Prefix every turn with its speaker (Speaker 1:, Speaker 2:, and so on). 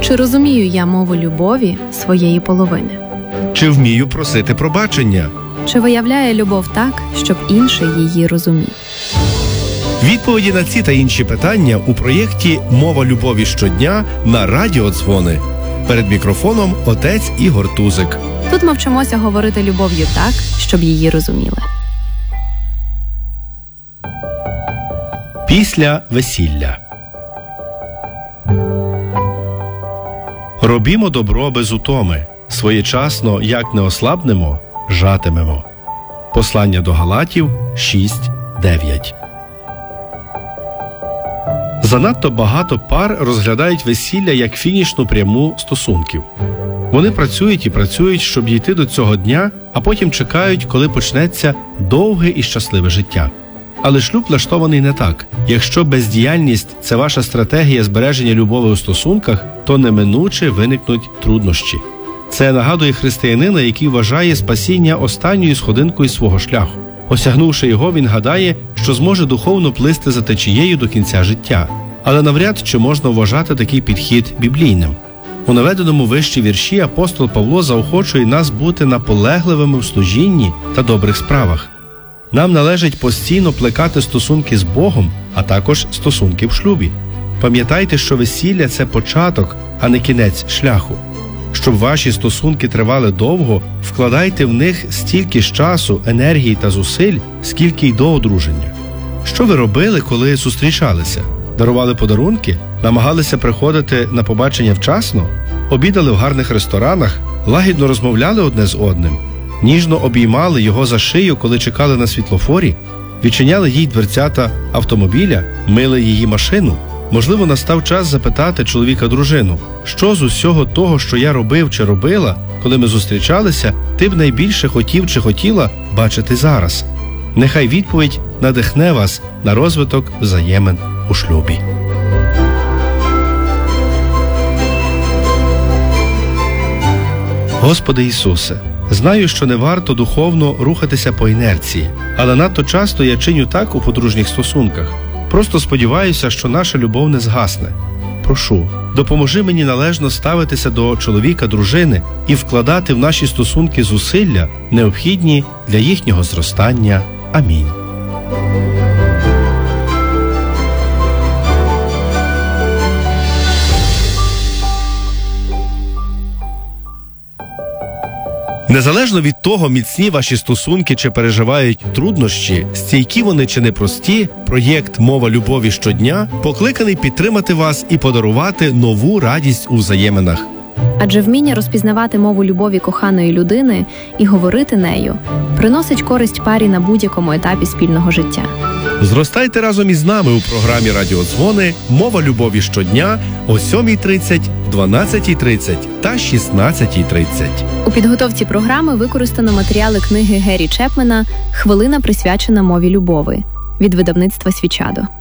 Speaker 1: Чи розумію я мову любові своєї половини?
Speaker 2: Чи вмію просити пробачення?
Speaker 1: Чи виявляє любов так, щоб інший її розумів?
Speaker 2: Відповіді на ці та інші питання у проєкті «Мова любові щодня» на Радіо Дзвони. Перед мікрофоном отець Ігор Тузик.
Speaker 1: Тут ми вчимося говорити любов'ю так, щоб її розуміли.
Speaker 2: Після весілля. Робімо добро без утоми, своєчасно, як не ослабнемо, жатимемо. Послання до Галатів 6:9. Занадто багато пар розглядають весілля як фінішну пряму стосунків. Вони працюють і працюють, щоб дійти до цього дня, а потім чекають, коли почнеться довге і щасливе життя. Але шлюб влаштований не так. Якщо бездіяльність – це ваша стратегія збереження любові у стосунках, то неминуче виникнуть труднощі. Це нагадує християнина, який вважає спасіння останньою сходинкою свого шляху. Осягнувши його, він гадає, що зможе духовно плисти за течією до кінця життя. Але навряд чи можна вважати такий підхід біблійним. У наведеному вище вірші апостол Павло заохочує нас бути наполегливими в служінні та добрих справах. Нам належить постійно плекати стосунки з Богом, а також стосунки в шлюбі. Пам'ятайте, що весілля – це початок, а не кінець шляху. Щоб ваші стосунки тривали довго, вкладайте в них стільки ж часу, енергії та зусиль, скільки й до одруження. Що ви робили, коли зустрічалися? Дарували подарунки? Намагалися приходити на побачення вчасно? Обідали в гарних ресторанах? Лагідно розмовляли одне з одним? Ніжно обіймали його за шию, коли чекали на світлофорі? Відчиняли їй дверцята автомобіля? Мили її машину? Можливо, настав час запитати чоловіка-дружину, що з усього того, що я робив чи робила, коли ми зустрічалися, ти б найбільше хотів чи хотіла бачити зараз? Нехай відповідь надихне вас на розвиток взаємин у шлюбі. Господи Ісусе, знаю, що не варто духовно рухатися по інерції, але надто часто я чиню так у подружніх стосунках. Просто сподіваюся, що наша любов не згасне. Прошу, допоможи мені належно ставитися до чоловіка, дружини і вкладати в наші стосунки зусилля, необхідні для їхнього зростання. Амінь. Незалежно від того, міцні ваші стосунки чи переживають труднощі, стійкі вони чи непрості, проєкт «Мова любові щодня» покликаний підтримати вас і подарувати нову радість у взаєминах.
Speaker 1: Адже вміння розпізнавати мову любові коханої людини і говорити нею приносить користь парі на будь-якому етапі спільного життя.
Speaker 2: Зростайте разом із нами у програмі «Радіо Дзвони» «Мова любові щодня» о 7:30, 12:30 та 16:30.
Speaker 1: У підготовці програми використано матеріали книги Гері Чепмена «Хвилина, присвячена мові любові» від видавництва «Свічадо».